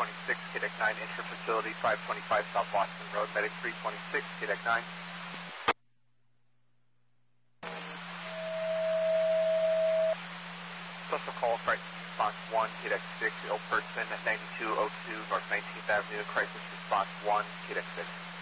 326, KDEC 9, enter facility 525 South Boston Road, medic 326, KDEC 9. Special call, crisis response 1, KDEC 6, ill person at 9202 North 19th Avenue, crisis response 1, KDEC 6.